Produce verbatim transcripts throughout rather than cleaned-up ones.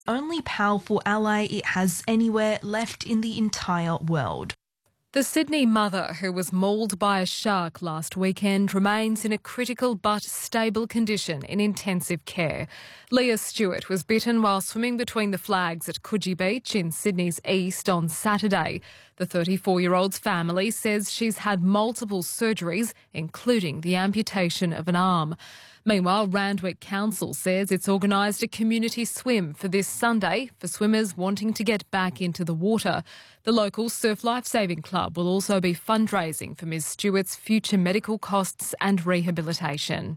only powerful ally it has anywhere left in the entire world. The Sydney mother who was mauled by a shark last weekend remains in a critical but stable condition in intensive care. Leah Stewart was bitten while swimming between the flags at Coogee Beach in Sydney's east on Saturday. The thirty-four-year-old's family says she's had multiple surgeries, including the amputation of an arm. Meanwhile, Randwick Council says it's organised a community swim for this Sunday for swimmers wanting to get back into the water. The local Surf Lifesaving Club will also be fundraising for Ms Stewart's future medical costs and rehabilitation.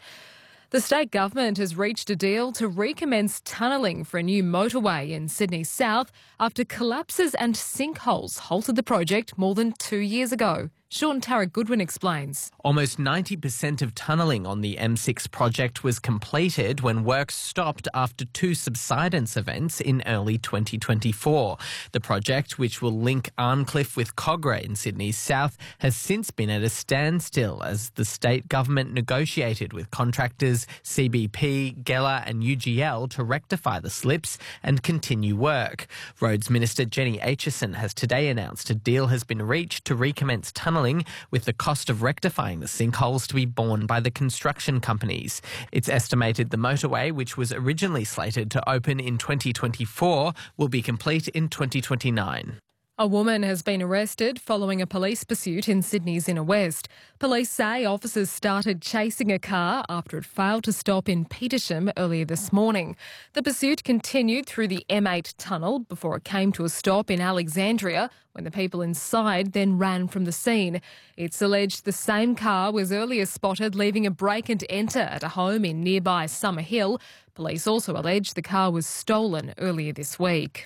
The state government has reached a deal to recommence tunnelling for a new motorway in Sydney South after collapses and sinkholes halted the project more than two years ago. Sean Tarrant-Goodwin explains. Almost ninety percent of tunnelling on the M six project was completed when work stopped after two subsidence events in early twenty twenty-four. The project, which will link Arncliffe with Cogra in Sydney's south, has since been at a standstill as the state government negotiated with contractors C B P, Geller and U G L to rectify the slips and continue work. Roads Minister Jenny Aitchison has today announced a deal has been reached to recommence tunnelling, with the cost of rectifying the sinkholes to be borne by the construction companies. It's estimated the motorway, which was originally slated to open in twenty twenty-four, will be complete in twenty twenty-nine. A woman has been arrested following a police pursuit in Sydney's inner west. Police say officers started chasing a car after it failed to stop in Petersham earlier this morning. The pursuit continued through the M eight tunnel before it came to a stop in Alexandria, when the people inside then ran from the scene. It's alleged the same car was earlier spotted leaving a break and enter at a home in nearby Summer Hill. Police also allege the car was stolen earlier this week.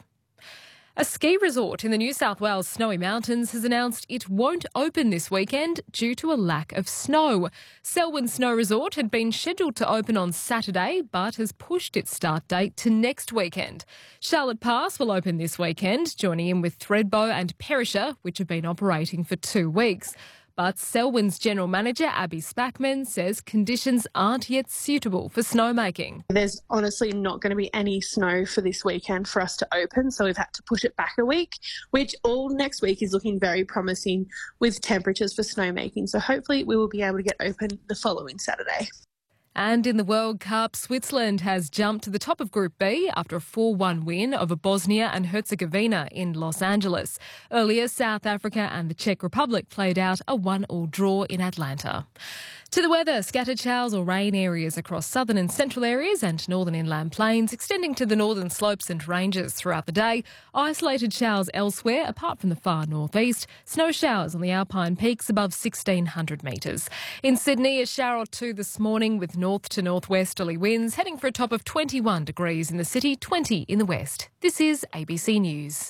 A ski resort in the New South Wales Snowy Mountains has announced it won't open this weekend due to a lack of snow. Selwyn Snow Resort had been scheduled to open on Saturday but has pushed its start date to next weekend. Charlotte Pass will open this weekend, joining in with Thredbo and Perisher, which have been operating for two weeks. But Selwyn's General Manager, Abby Spackman, says conditions aren't yet suitable for snowmaking. There's honestly not going to be any snow for this weekend for us to open, so we've had to push it back a week, which all next week is looking very promising with temperatures for snowmaking. So hopefully we will be able to get open the following Saturday. And in the World Cup, Switzerland has jumped to the top of Group B after a four one win over Bosnia and Herzegovina in Los Angeles. Earlier, South Africa and the Czech Republic played out a one all draw in Atlanta. To the weather, scattered showers or rain areas across southern and central areas and northern inland plains, extending to the northern slopes and ranges throughout the day. Isolated showers elsewhere, apart from the far northeast. Snow showers on the Alpine peaks above sixteen hundred metres. In Sydney, a shower or two this morning with north to northwesterly winds, heading for a top of twenty-one degrees in the city, twenty in the west. This is A B C News.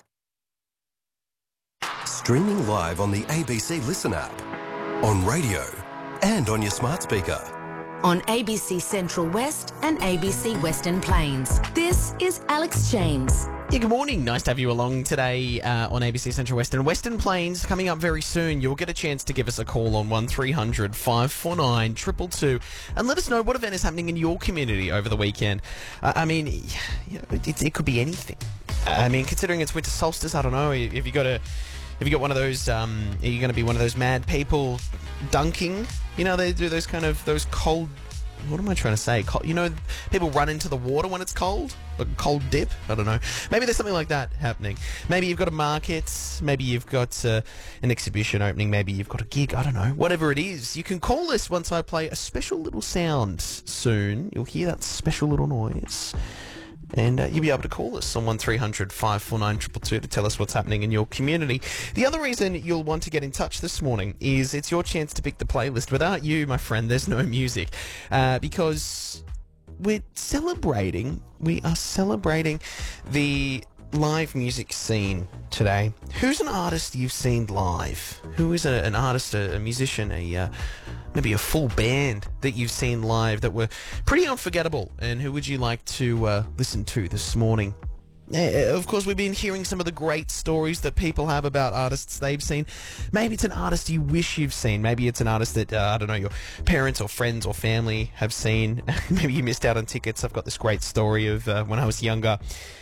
Streaming live on the A B C Listen app, on radio and on your smart speaker. On A B C Central West and A B C Western Plains. This is Alex James. Yeah, good morning. Nice to have you along today uh, on A B C Central Western. Western Plains coming up very soon. You'll get a chance to give us a call on one three hundred five four nine two two two and let us know what event is happening in your community over the weekend. Uh, I mean, you know, it, it could be anything. I mean, considering it's winter solstice, I don't know. If you got a, if you got one of those, um, are you going to be one of those mad people dunking? You know, they do those kind of those cold. What am I trying to say? Cold, you know, people run into the water when it's cold? Like a cold dip? I don't know. Maybe there's something like that happening. Maybe you've got a market. Maybe you've got uh, an exhibition opening. Maybe you've got a gig. I don't know. Whatever it is, you can call us once I play a special little sound soon. You'll hear that special little noise. And uh, you'll be able to call us on one three hundred five four nine two two two to tell us what's happening in your community. The other reason you'll want to get in touch this morning is it's your chance to pick the playlist. Without you, my friend, there's no music. Uh, because we're celebrating, we are celebrating the live music scene today. Who's an artist you've seen live? Who is a, an artist, a, a musician, a uh, maybe a full band that you've seen live that were pretty unforgettable? And who would you like to uh, listen to this morning? Yeah, of course, we've been hearing some of the great stories that people have about artists they've seen. Maybe it's an artist you wish you've seen. Maybe it's an artist that, uh, I don't know, your parents or friends or family have seen. Maybe you missed out on tickets. I've got this great story of uh, when I was younger.